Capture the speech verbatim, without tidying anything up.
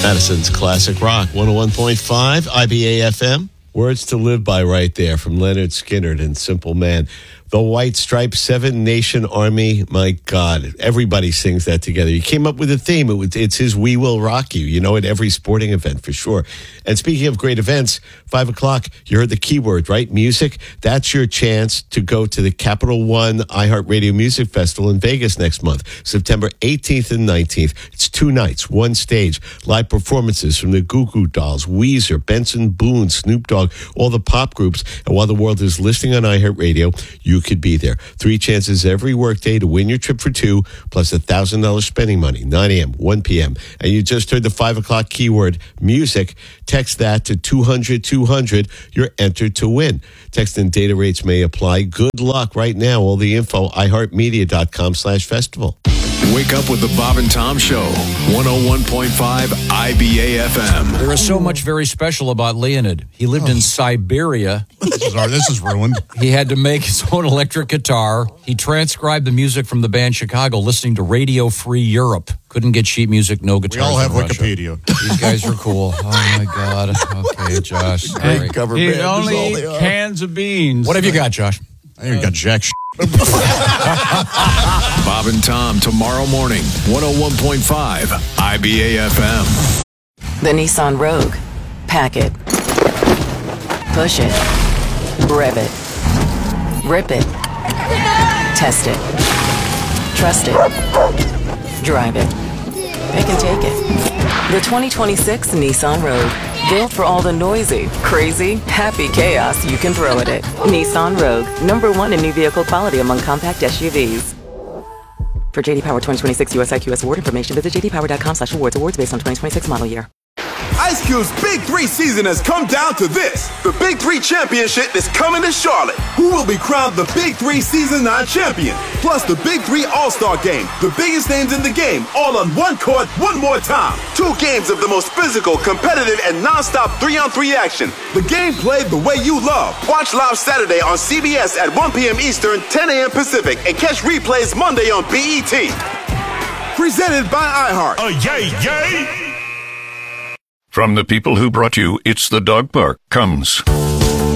Madison's Classic Rock, one oh one point five, I B A F M. Words to live by right there from Leonard Skinner and Simple Man. The White Stripes, Seven Nation Army. My God, everybody sings that together. You came up with a theme. It was, it's his We Will Rock You, you know, at every sporting event for sure. And speaking of great events, five o'clock, you heard the keyword, right? Music. That's your chance to go to the Capital One iHeartRadio Music Festival in Vegas next month, September eighteenth and nineteenth. It's two nights, one stage, live performances from the Goo Goo Dolls, Weezer, Benson Boone, Snoop Dogg, all the pop groups. And while the world is listening on iHeartRadio, you could be there. Three chances every workday to win your trip for two, plus one thousand dollars spending money, nine a.m., one p.m. And you just heard the five o'clock keyword, music. Text that to two hundred two hundred. You're entered to win. Text and data rates may apply. Good luck right now. All the info, iHeartMedia.com slash festival. Wake up with the Bob and Tom Show, one oh one point five I B A F M. There is so much very special about Leonid. He lived oh. in Siberia. This is, our, this is ruined. He had to make his own electric guitar. He transcribed the music from the band Chicago, listening to Radio Free Europe. Couldn't get sheet music, no guitars. We all have in Wikipedia. Russia. These guys are cool. Oh, my God. Okay, Josh. Great cover He band. only eat cans of beans. What have you got, Josh? I ain't got jack shit. Bob and Tom tomorrow morning, one oh one point five I B A F M. The Nissan Rogue. Pack it. Push it. Rev it. Rip it. Test it. Trust it. Drive it. Pick and take it. The twenty twenty-six Nissan Rogue. Built for all the noisy, crazy, happy chaos you can throw at it. Nissan Rogue. Number one in new vehicle quality among compact S U Vs. For J D Power twenty twenty-six U S I Q S award information, visit j d power dot com slash awards. Awards based on twenty twenty-six model year. Ice Cube's Big Three season has come down to this. The Big Three Championship is coming to Charlotte. Who will be crowned the Big Three Season nine champion? Plus the Big Three All-Star Game. The biggest names in the game, all on one court, one more time. Two games of the most physical, competitive, and non-stop three-on-three action. The game played the way you love. Watch live Saturday on C B S at one p.m. Eastern, ten a.m. Pacific, and catch replays Monday on B E T. Presented by iHeart. Uh, yay, yay! From the people who brought you It's the Dog Park comes